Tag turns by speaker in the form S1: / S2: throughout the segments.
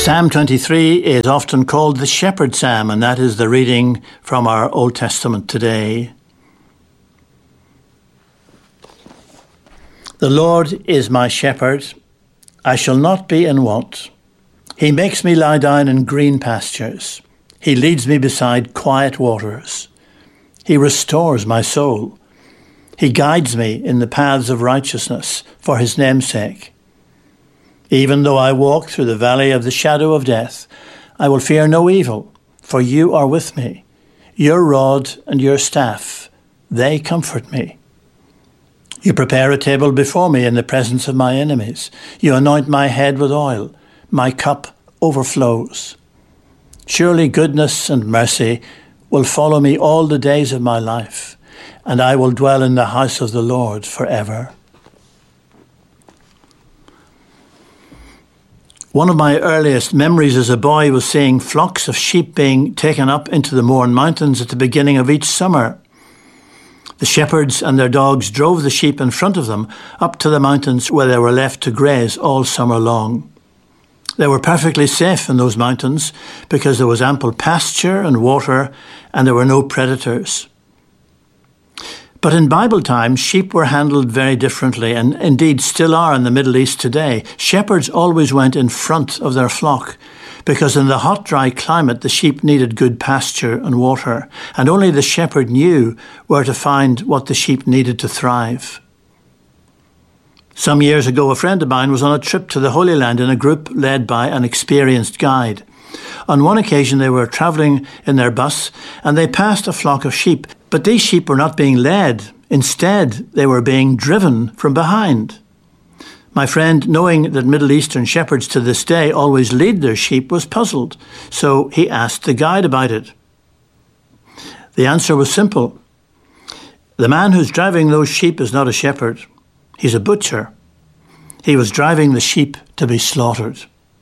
S1: Psalm 23 is often called the Shepherd Psalm, and that is the reading from our Old Testament today. The Lord is my shepherd, I shall not be in want. He makes me lie down in green pastures. He leads me beside quiet waters. He restores my soul. He guides me in the paths of righteousness for his name's sake. Even though I walk through the valley of the shadow of death, I will fear no evil, for you are with me. Your rod and your staff, they comfort me. You prepare a table before me in the presence of my enemies. You anoint my head with oil. My cup overflows. Surely goodness and mercy will follow me all the days of my life, and I will dwell in the house of the Lord forever. One of my earliest memories as a boy was seeing flocks of sheep being taken up into the Mourne Mountains at the beginning of each summer. The shepherds and their dogs drove the sheep in front of them up to the mountains where they were left to graze all summer long. They were perfectly safe in those mountains because there was ample pasture and water and there were no predators. But in Bible times, sheep were handled very differently and indeed still are in the Middle East today. Shepherds always went in front of their flock because in the hot, dry climate, the sheep needed good pasture and water, and only the shepherd knew where to find what the sheep needed to thrive. Some years ago, a friend of mine was on a trip to the Holy Land in a group led by an experienced guide. On one occasion, they were travelling in their bus and they passed a flock of sheep, but these sheep were not being led. Instead, they were being driven from behind. My friend, knowing that Middle Eastern shepherds to this day always lead their sheep, was puzzled, so he asked the guide about it. The answer was simple. The man who's driving those sheep is not a shepherd. He's a butcher. He was driving the sheep to be slaughtered.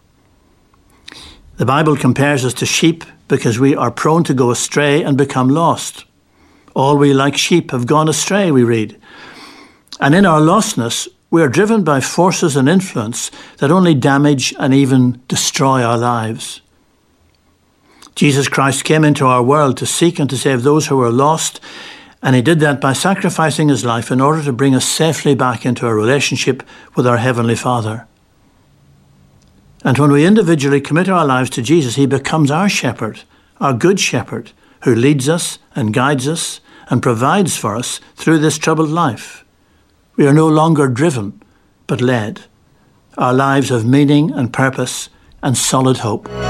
S1: The Bible compares us to sheep because we are prone to go astray and become lost. All we like sheep have gone astray, we read. And in our lostness, we are driven by forces and influence that only damage and even destroy our lives. Jesus Christ came into our world to seek and to save those who were lost, and he did that by sacrificing his life in order to bring us safely back into a relationship with our Heavenly Father. And when we individually commit our lives to Jesus, he becomes our shepherd, our good shepherd, who leads us and guides us and provides for us through this troubled life. We are no longer driven, but led. Our lives have meaning and purpose and solid hope.